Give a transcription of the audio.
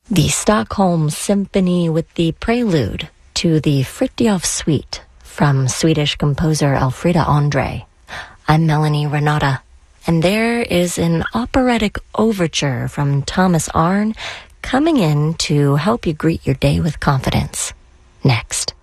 The Stockholm Symphony with the prelude to the Fritiof Suite from Swedish composer Elfrida Andre. I'm Melanie Renata, and there is an operatic overture from Thomas Arne coming in to help you greet your day with confidence. Next.